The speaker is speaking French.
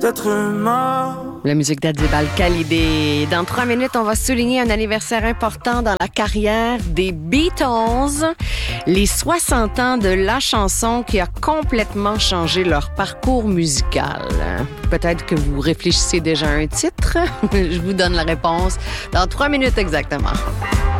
d'être humain. La musique d'Adib Al-Khalidi. Dans 3 minutes, on va souligner un anniversaire important dans la carrière des Beatles. Les 60 ans de la chanson qui a complètement changé leur parcours musical. Peut-être que vous réfléchissez déjà à un titre. Je vous donne la réponse dans 3 minutes exactement.